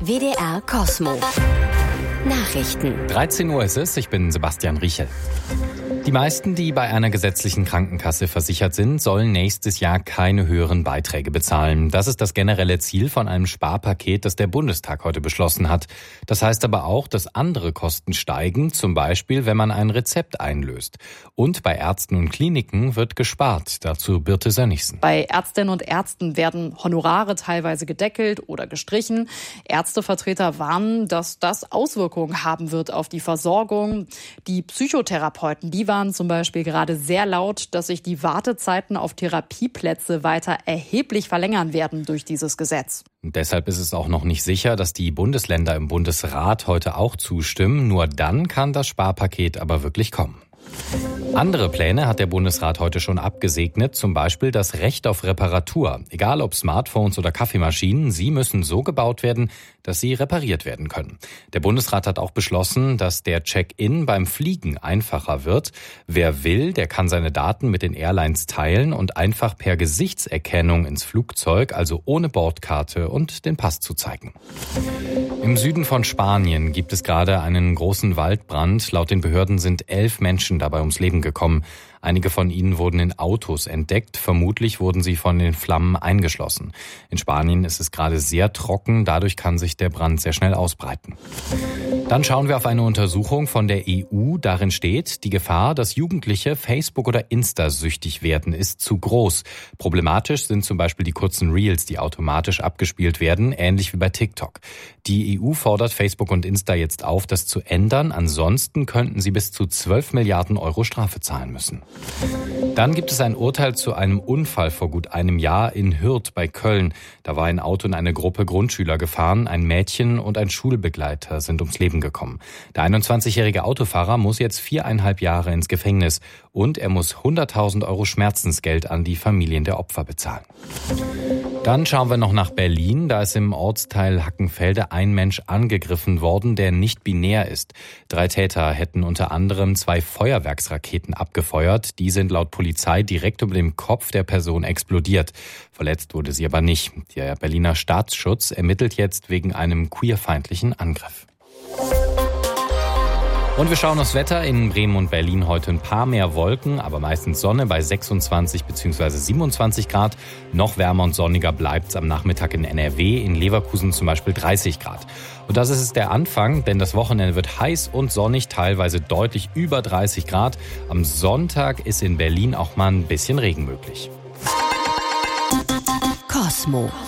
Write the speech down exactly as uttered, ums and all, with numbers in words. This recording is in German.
W D R Cosmo. Nachrichten. dreizehn Uhr ist es, ich bin Sebastian Riechel. Die meisten, die bei einer gesetzlichen Krankenkasse versichert sind, sollen nächstes Jahr keine höheren Beiträge bezahlen. Das ist das generelle Ziel von einem Sparpaket, das der Bundestag heute beschlossen hat. Das heißt aber auch, dass andere Kosten steigen, zum Beispiel, wenn man ein Rezept einlöst. Und bei Ärzten und Kliniken wird gespart. Dazu Birte Sönnigsen. Bei Ärztinnen und Ärzten werden Honorare teilweise gedeckelt oder gestrichen. Ärztevertreter warnen, dass das Auswirkungen haben wird auf die Versorgung. Die Psychotherapeuten, die waren zum Beispiel gerade sehr laut, dass sich die Wartezeiten auf Therapieplätze weiter erheblich verlängern werden durch dieses Gesetz. Und deshalb ist es auch noch nicht sicher, dass die Bundesländer im Bundesrat heute auch zustimmen. Nur dann kann das Sparpaket aber wirklich kommen. Andere Pläne hat der Bundesrat heute schon abgesegnet, zum Beispiel das Recht auf Reparatur. Egal ob Smartphones oder Kaffeemaschinen, sie müssen so gebaut werden, dass sie repariert werden können. Der Bundesrat hat auch beschlossen, dass der Check-in beim Fliegen einfacher wird. Wer will, der kann seine Daten mit den Airlines teilen und einfach per Gesichtserkennung ins Flugzeug, also ohne Bordkarte und den Pass zu zeigen. Im Süden von Spanien gibt es gerade einen großen Waldbrand. Laut den Behörden sind elf Menschen dabei ums Leben gekommen. Einige von ihnen wurden in Autos entdeckt. Vermutlich wurden sie von den Flammen eingeschlossen. In Spanien ist es gerade sehr trocken. Dadurch kann sich der Brand sehr schnell ausbreiten. Dann schauen wir auf eine Untersuchung von der E U. Darin steht, die Gefahr, dass Jugendliche Facebook- oder Insta-süchtig werden, ist zu groß. Problematisch sind zum Beispiel die kurzen Reels, die automatisch abgespielt werden, ähnlich wie bei TikTok. Die E U fordert Facebook und Insta jetzt auf, das zu ändern. Ansonsten könnten sie bis zu zwölf Milliarden Euro Strafe zahlen müssen. Dann gibt es ein Urteil zu einem Unfall vor gut einem Jahr in Hürth bei Köln. Da war ein Auto in eine Gruppe Grundschüler gefahren. Ein Mädchen und ein Schulbegleiter sind ums Leben gekommen. Der einundzwanzigjährige Autofahrer muss jetzt viereinhalb Jahre ins Gefängnis und er muss hunderttausend Euro Schmerzensgeld an die Familien der Opfer bezahlen. Dann schauen wir noch nach Berlin. Da ist im Ortsteil Hackenfelde ein Mensch angegriffen worden, der nicht binär ist. Drei Täter hätten unter anderem zwei Feuerwerksraketen abgefeuert. Die sind laut Polizei direkt über dem Kopf der Person explodiert. Verletzt wurde sie aber nicht. Der Berliner Staatsschutz ermittelt jetzt wegen einem queerfeindlichen Angriff. Und wir schauen aufs Wetter. In Bremen und Berlin heute ein paar mehr Wolken, aber meistens Sonne bei sechsundzwanzig bzw. siebenundzwanzig Grad. Noch wärmer und sonniger bleibt es am Nachmittag in N R W, in Leverkusen zum Beispiel dreißig Grad. Und das ist der Anfang, denn das Wochenende wird heiß und sonnig, teilweise deutlich über dreißig Grad. Am Sonntag ist in Berlin auch mal ein bisschen Regen möglich. Cosmo.